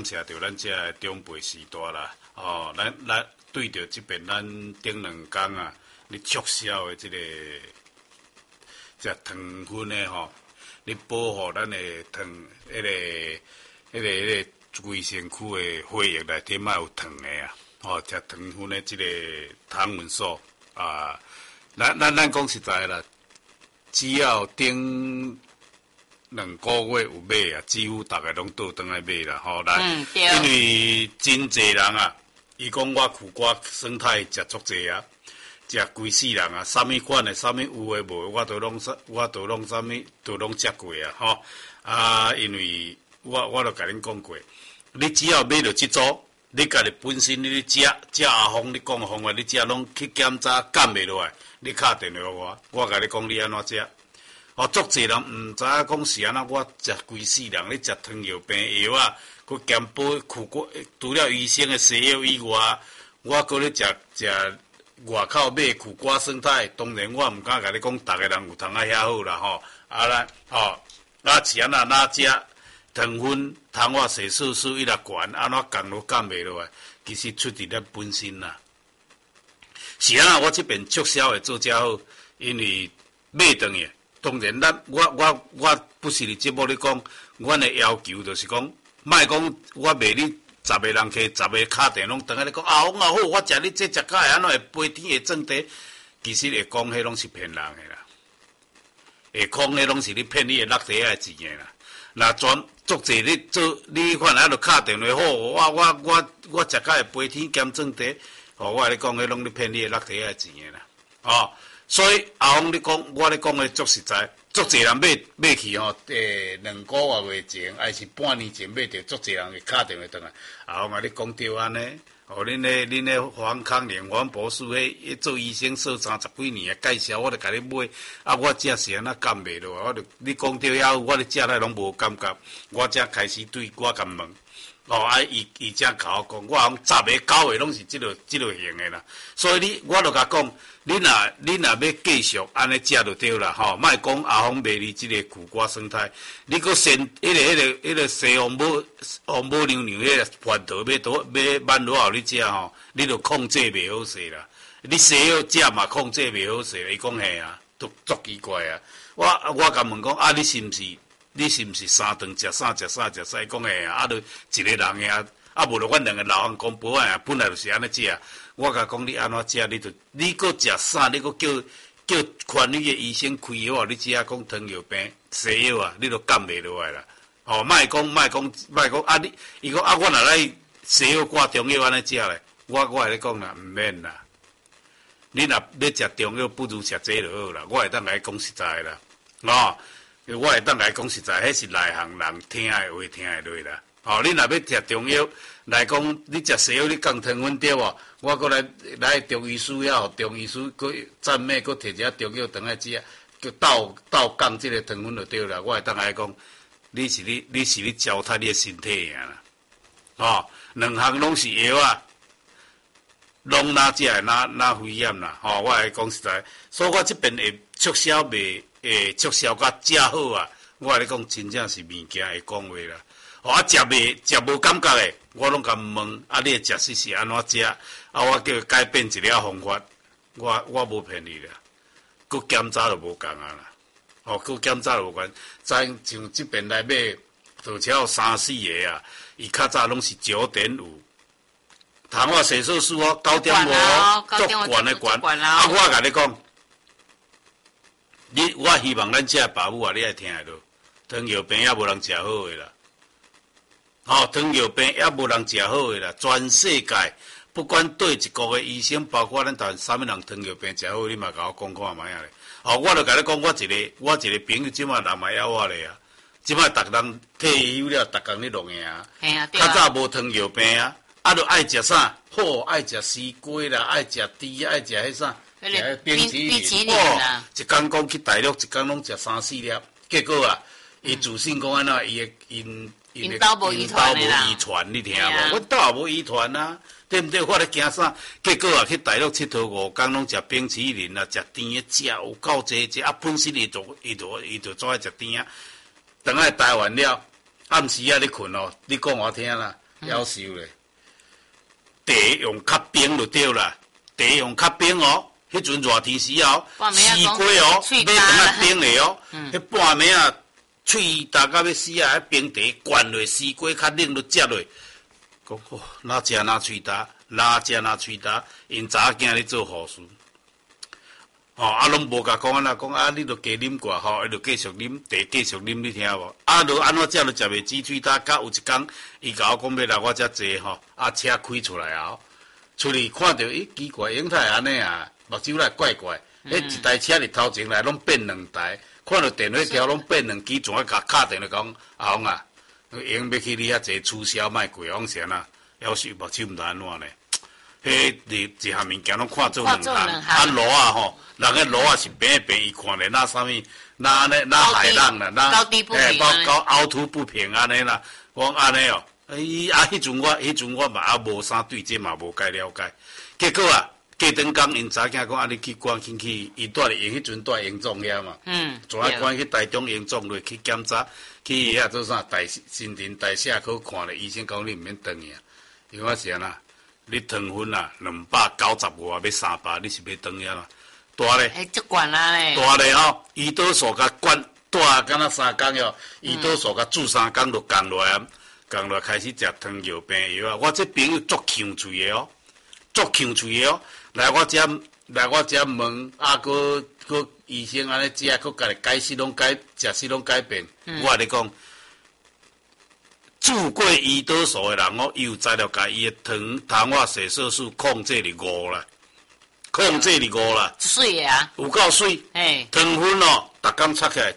谢着咱这长辈时代啦，咱对着这边咱顶2天啊，你促销的这糖分的你保护咱的糖，规身躯的血液内底莫有糖的啊，食糖分的这个糖分素啊，咱讲实在啦，只要顶2个月有买啊，几乎大概拢倒转来买啦， 对。 因为真侪人啊，伊讲我苦瓜生态食足济啊，食规世人啊，啥物款的，啥物有诶无，我都拢食过啊，因为我都甲恁讲过，你只要买着即组，你家己本身你食阿峰，你讲方法，你食拢去检查减袂落来，你敲电话我甲你讲你安怎食。足侪人毋知影讲是安怎，我食规世人，你食糖尿病药啊，佮兼补苦瓜，除了医生的西药以外，我佮你食外口买苦瓜生态，当然我毋敢甲你讲，逐个人有通啊遐好啦是安怎食糖分、糖化血色素一直悬，安怎降都降袂落来，其实出伫咱本身啦。是安怎我这边促销会做遮好，因为买顿去。当然，我不是伫节目咧讲，阮的要求就是讲，莫讲我卖你10个人客，10个敲电拢等下咧讲啊，好，我食你这食甲会安怎会飞天会种地，其实会讲迄拢是骗人的啦，会讲迄拢是你骗你的落地的钱的啦。那全足济你做你看来就敲电话好，我食甲会飞天兼种地，我咧讲迄拢你骗你的落地的钱的啦，所以阿峰，我咧讲的足实在，足侪人买去2个月前，还是半年前买着，足侪人会敲电话转来。阿峰啊，你讲对安尼，恁咧黄康连黄博士迄做医生做30几年介绍，我著甲你买，我只是安那减袂落，你讲对遐，我咧食来拢无感觉，我才开始对我甲问。伊才甲我讲，我讲10个9个拢是即落型的啦，所以我就甲讲，你若要继续安尼食就对啦，莫讲阿峰卖你即个苦瓜生态，你搁先迄个西红柿娘迄个罐头要慢落后你食你就控制袂好势啦，你西药食嘛控制袂好势，伊讲嘿啊，足奇怪啊，我甲问讲你是毋是3顿食啥？伊讲诶啊，就一个人诶无就阮2个老汉公婆啊，本来就是安尼食。我甲讲你安怎食，你搁食啥？你搁叫看你诶医生开药，你只啊讲糖尿病西药啊，你都减袂落来啦。莫讲啊！伊讲我若来西药挂中药安尼食咧，我会咧讲啦，毋免啦。你若要食中药，不如食这就好啦。我会当来讲实在啦，我会当来讲实在，迄是内行人听诶话听会落啦。你若要食中药来讲，你食西药你降糖分对无？我搁来中医师遐，中医师搁赞美，搁摕一下中药顿来食，叫倒降即个糖分就对啦。我会当来讲，你是你糟蹋你诶身体啊！2项拢是药啊，拢哪食哪危险啦！我会讲实在，所以我这边会促销卖。促销甲食好啊！我咧讲，真正是物件会讲话啦。食无感觉诶，我拢甲问，你诶食是安怎食？我叫伊改变一了方法。我无骗你啦，佮检查就无共啊啦。佮检查就无共。像这边来买，就只有3、4个啊，伊较早拢是9.5，糖化血色素9.5，足悬诶悬。我甲你讲。我希望咱这爸母啊，你爱听下咯。糖尿病也无人食好诶啦，糖尿病也无人食好诶啦。全世界不管对一个月医生，包括咱台啥物人糖尿病食好，你嘛甲我讲看卖啊咧。我就甲你讲，我一个朋友即马人嘛邀我咧啊，即马逐人退休了，逐工咧录影啊。较早无糖尿病啊，就爱食啥？爱食西瓜啦，爱食猪，爱食迄啥？冰淇淋一工讲去大陆，一工拢食3、4粒，结果啊，伊自信讲安怎，因兜无遗传，你听无？阮兜也无遗传啊，对毋对？我咧惊啥？结果啊，去大陆佚佗5工拢食冰淇淋啊，食甜诶，食有够济食，本身伊就做爱食甜啊。等下台湾了，暗时啊咧困哦，你讲我听啦， 夭寿咧。茶用较冰就对啦，茶用较冰哦。迄阵热天时哦，西瓜哦，买等下冰的哦。迄半暝啊，喙焦到要死啊！迄冰茶灌落，西瓜较冷就接落。讲哦，哪食哪喙焦，哪食哪喙焦。因查囝咧做护士，拢无甲讲安那讲你著加啉寡吼，伊著继续啉茶，继续啉，你听无？著安怎食著食袂止喙焦。甲有一工，伊甲我讲要来我遮坐吼，车开出来啊，出去看到奇怪，永泰安尼啊。目睭来怪怪，迄一台车伫头前来拢变两台，看到电话条拢变两支，全甲敲电话讲阿红啊，用要去你遐坐促销卖过，往啥呐？要是目睭毋知安怎呢？迄一项物件拢看做两项，路啊吼，人个路啊是平平，伊看咧那啥物，那安尼那海浪啦，那高凹凸不平安尼啦，我安尼哦，迄阵我嘛无啥对这嘛无解了解，结果啊。过顿工，因查囝讲你去关去，伊住咧用迄阵住营总遐嘛，全关去台中营总落去检查，去遐做啥新陈代谢科看咧，医生讲你毋免转去啊，因为是安那，你糖分啊295要300，你是要转遐啦，大咧， 足悬啊咧， 大咧吼，胰岛素甲管住敢若3工哟，胰岛素甲煮3工就降落来开始食糖尿病药啊，我这朋友足强嘴的哦，足强嘴的哦。来我遮问，搁医生安尼食，搁家己解释拢食死拢改变。我咧讲，注过胰岛素的人哦，伊有材料甲伊的糖化血色素控制伫5啦，控制伫5啦。 水啊， 有够水。糖分哦，逐工测起来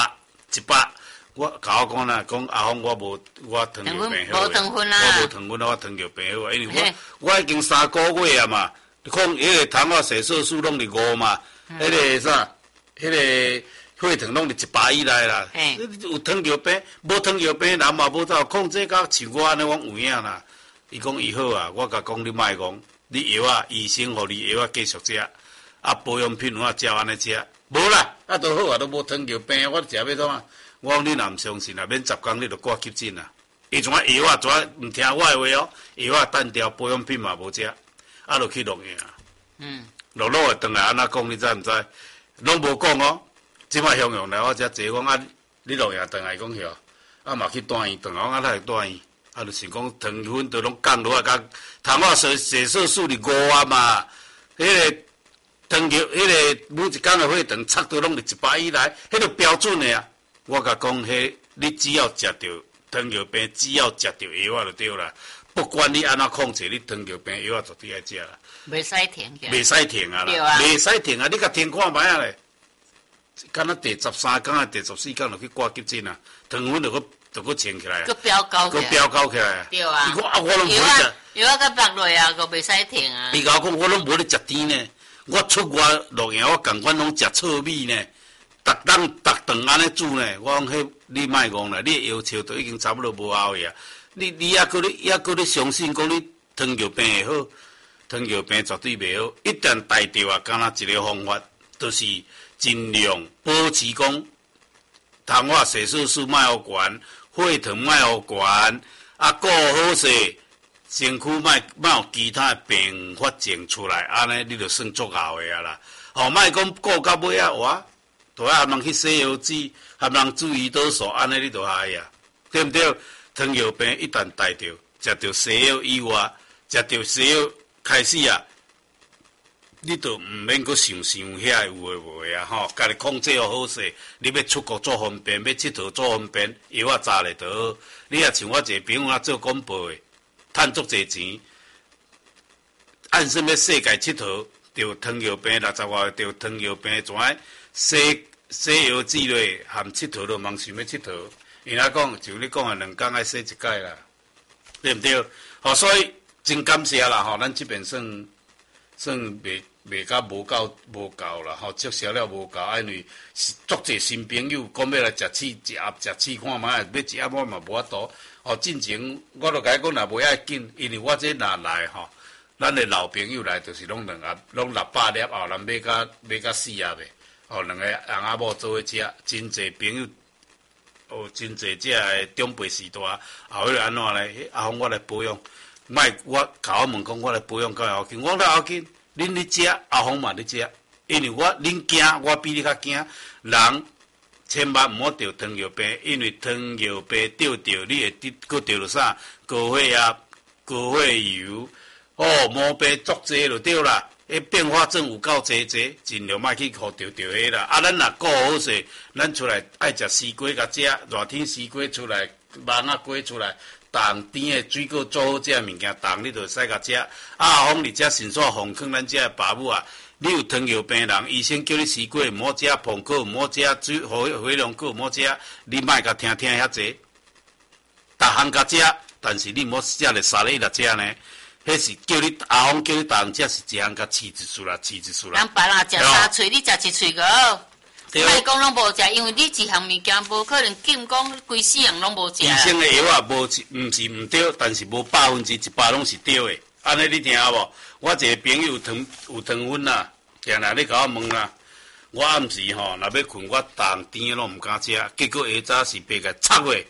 100。我甲我讲啦，讲阿峰我糖尿病好， 无糖分啦， 我无糖分，我糖尿病好，因为我已经3个月啊嘛。讲迄个糖化血色素拢伫5嘛，迄个啥，迄个血糖拢伫100以内啦。有糖尿病，无糖尿病人嘛无走控制甲像我安尼往有影啦。伊讲伊好啊，我甲讲你莫讲，你药啊，医生互你药啊继续食，保养品我照安尼食，无啦，都好啊，都无糖尿病，我食要怎啊？我讲你若毋相信啊，免10工你就挂急诊啊。伊怎啊药啊，怎啊毋听我的话哦？药啊单调，保养品嘛无食。就去录影啊，录的转来安怎讲？你知毋知？拢无讲哦。即摆向阳来我遮坐讲你录影转来讲晓，嘛去单院转来，我哪会单院？就是讲糖分都拢降落来，甲糖化血色素伫5啊嘛。迄个糖尿，迄个每一工的血糖测到拢伫100以内，迄个标准的啊。我甲讲，你只要食着糖尿病，只要食着药啊就对啦。不管你安怎控制，你糖尿病药啊绝对爱食啦。 袂使停起来。 袂使停啊啦，袂使停啊！你甲停看卖啊咧，敢若第13天啊，第14天就去挂急诊啊，糖分就搁升起来啊， 搁飙高起来啊。 对啊。 伊讲我拢无咧食， 药啊，甲落落啊，搁袂使停啊。 伊甲我讲我拢无咧食甜呢，我出外录影，我共款拢食糙米呢，逐顿安尼煮呢。我讲迄你莫讲啦，你要求都已经差不多无效去啊。你还搁咧相信讲你糖尿病会好？糖尿病绝对袂好，一旦逮着啊，敢若一个方法，就是尽量保持讲糖化血色素莫互悬，血糖莫互悬，顾好势，身躯莫有其他并发症出来，安尼你就算足效的啊啦。莫讲顾到尾啊，哇，都还人去洗腰子，还人注意胰岛素，安尼你就害啊，对毋对？糖尿病一旦逮着，食着西药以外，食着西药开始啊，你就毋免阁想遐有诶无诶啊吼，家己控制好势。你要出国做方便，要佚佗做方便，药啊炸咧就好。你也像我一个朋友做广播诶，趁足侪钱，按什么世界佚佗，着糖尿病60外着糖尿病，怎啊洗腰子咧，含佚佗都茫想要佚佗。因来讲，就你讲诶，2工爱洗一摆啦，对毋对？所以真感谢啦，咱这边算袂甲无够啦，接销了无够，因为足侪新朋友讲要来食一盒看卖，要一盒我嘛无法度。进前我著甲伊讲，若袂要紧，因为我这若来咱诶老朋友来，就是拢2盒，拢600粒，咱买甲4盒诶，2个翁仔某做伙食，真侪朋友。 有真侪只个长辈时代，后尾安怎咧？阿公我来保养，莫我甲我问讲我来保养敢会要紧？我来要紧，恁咧食，阿公嘛咧食，因为恁惊，我比你较惊。人千万毋好得糖尿病，因为糖尿病得着，你会佫得着啥？高血压、高血油，毛病足济就对啦。变化症有够济，尽量莫去互着迄啦。啊，咱若顾好势，咱出来爱食西瓜甲食，热天西瓜出来，芒仔瓜出来，重甜的水果做好食物件，重你就使甲食。风你食迅速放放咱遮爸母啊！你有糖尿病人，医生叫你西瓜毋好食，苹果毋好食，火龙果毋好食，你莫甲听遐济。逐项甲食，但是你毋好食咧3日6食呢。迄是叫你阿公叫你当食是一项甲饲一次啦。 人别人食3喙，你食1喙个。莫讲拢无食，因为你一项物件无可能禁讲规世人拢无食。 医生的药啊，毋是毋对，但是无100%拢是对的。安尼你听无？我一个朋友有糖分啦，定来你甲我问啦。我暗时吼，若要困，我重甜拢毋敢食，结果下早是被个插落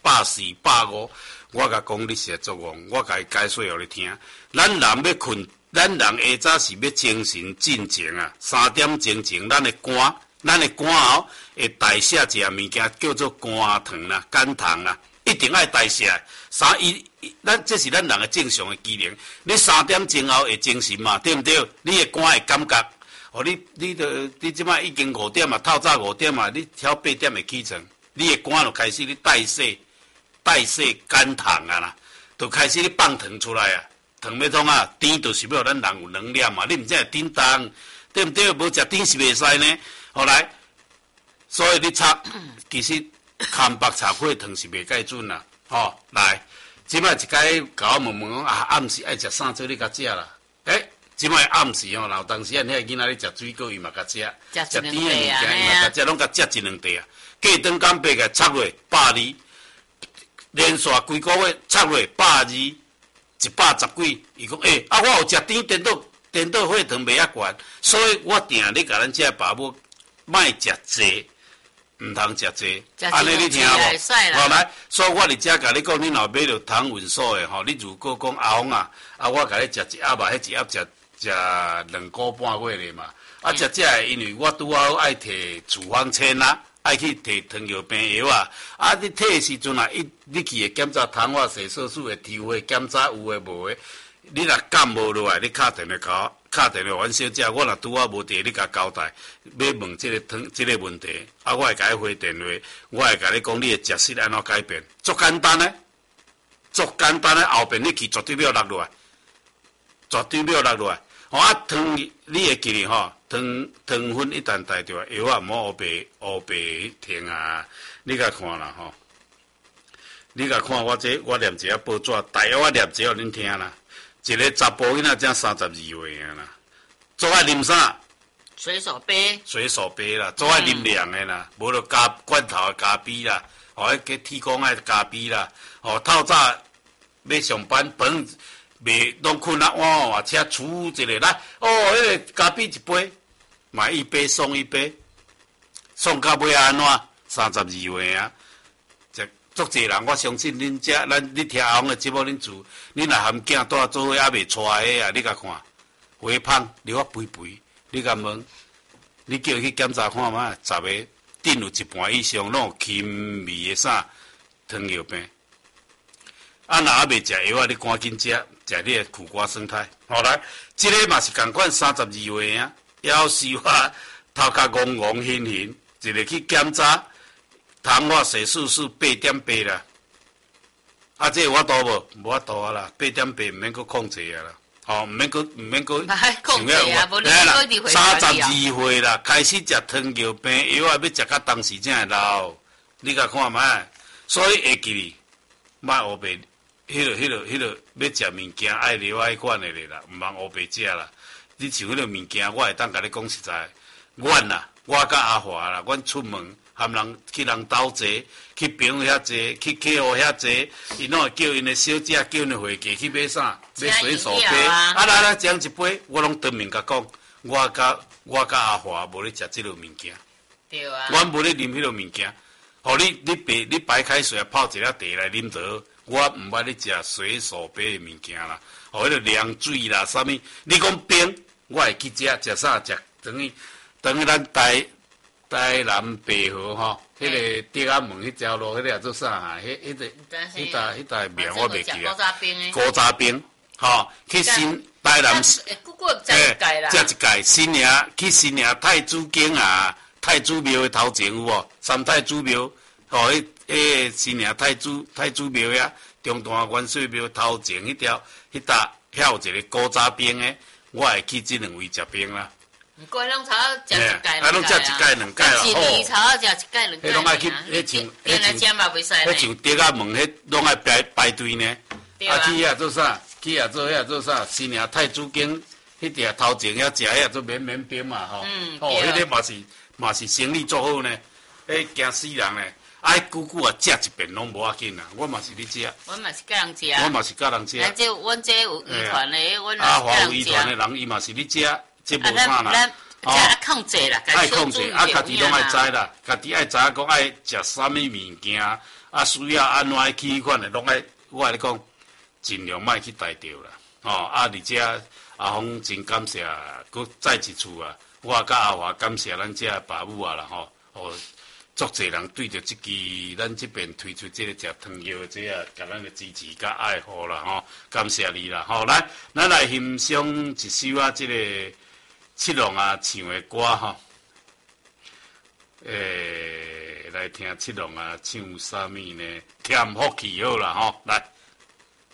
140、150。我甲讲你是作恶，我甲伊解说互你听。咱人要困，咱人下早是要精神进前啊，3点钟前，咱的肝后会代谢一项物件叫做肝糖啦、肝糖啦，一定爱代谢。咱这是咱人的正常的机能。你3点钟后会精神嘛，对毋对？你的肝会感觉，你即摆已经5点啊，透早5点啊，你挑8点会起床，你的肝就开始你代谢肝糖啊啦，就开始你放糖出来啊，糖要创啊，甜就是要咱人有能量嘛，你毋才会叮当，对毋对？无食甜是袂使呢。后来，所以你其实空白炒血糖是袂介准啦。来，即摆一解甲我问讲暗时爱食啥做你甲食啦？即摆暗时然后当时遐囡仔咧食水果伊嘛甲食，食甜的物件伊嘛甲食，拢甲食1、2块啊。过顿间爬个插落120。连续几个月插落120、110几，伊讲我有食甜，颠倒血糖袂遐悬，所以我定咧甲咱遮爸母莫食济，毋通食济，安尼你听无？来，所以我伫遮甲你讲，你若买着糖分素的吼，你如果讲阿公啊，我甲你食一盒嘛，迄一盒食2个半月咧嘛，食这个，因为我拄好爱摕处方签啦。爱去摕糖尿病药啊！你摕的时阵啊，你去会检查糖化血色素的抽血检查有诶无诶？你若感冒落来，你敲电话阮小姐，我若拄啊无地，你甲交代，要问即个问题，我会甲伊回电话，我会甲你讲你诶食食安怎改变，足简单诶，后边你去绝对要落落来，糖你会记哩吼。糖分一旦带着，药啊毋好黑白停啊！你甲看啦吼，你甲看我念一下报纸，大约我念一下恁听啦。一个查甫囡仔才32岁啊啦，做爱啉啥？ 水手杯啦，做爱啉凉的啦，无就加罐头的咖啡啦，迄铁公爱咖啡啦，透早要上班饭袂拢困啊，哇，车煮一个来，迄个咖啡一杯。买一杯送一杯，送到尾安怎？32岁啊，足济人，我相信恁你听阿公的节目，恁厝，恁若含囝带做伙还袂带个啊，你甲看，肥胖，你我肥，你甲问，你叫伊去检查看嘛，10个顶有一半以上拢有轻微的啥糖尿病。若还袂食药啊，你赶紧食你的苦瓜生态。好来，这个嘛是共款32岁啊。要是我头壳戆晕，一个去检查，糖化血素是8.8啦。这个我多无法度啊啦，8.8毋免搁控制啊啦，毋免搁控制啊，无你搁一直回 32岁啦，开始食糖尿病药啊，要食到当时才会老，你甲看觅，所以会记哩，莫黑白，迄个要食物件爱留爱管的咧啦，毋通黑白食啦。你像迄个物件，我会当甲你讲实在，我甲阿华啦，阮出门含人去人兜坐，去朋友遐坐，去客户遐坐，因拢会叫因的小姐，叫因的伙计去买啥？买水手杯。来，将一杯，我拢当面甲讲，我甲阿华无咧食即落物件。 对啊。 阮无咧啉迄落物件， 互你白开水泡一粒茶来啉着，我毋捌你食水手杯的物件啦。哦，迄个凉水啦，啥物？你讲冰，我会去食啥？食等于咱台南北河吼，迄个德安门迄条路，迄个叫做啥啊？迄搭名我袂记啊。古早冰，吼，去新台南。 食一届新营去新营太子宫啊，太子庙的头前有无？三太子庙，吼，迄新营太子庙遐，中大元帅庙头前迄搭遐有一个古早冰的，我会去这两位食冰啦。 毋过拢差食一届， 拢食一届两届啦。 一年差食一届两届。 迄拢爱去，迄像嘛袂使咧。 迄像德安门迄拢爱排队呢。啊，去遐做啥？去遐做啥？新营太子宫。迄条头前遐食遐做绵冰嘛吼，迄个嘛是生意做好呢，惊死人呢。久啊食一遍拢无要紧啦，我嘛是咧食。 阮嘛是甲人食。 我嘛是甲人食。 啊，阮这有遗传的，阮嘛是甲人食。华有遗传的人，伊嘛是咧食，这无啥啦。 咱控制啦， 爱控制，家己拢爱知啦，家己爱知影讲爱食啥物物件，需要安怎起款的，拢爱我来讲，尽量莫去逮着啦。而且。阿峰真感谢，佮再一次啊！我甲阿华感谢咱这爸母啊啦吼，足侪人对着咱这边推出这个食汤药的这啊，甲咱的支持甲爱护啦吼，感谢你啦吼！来，咱来欣赏一首啊，这个七龙啊唱的歌吼，来听七龙啊唱啥物呢？添福气好啦吼，来。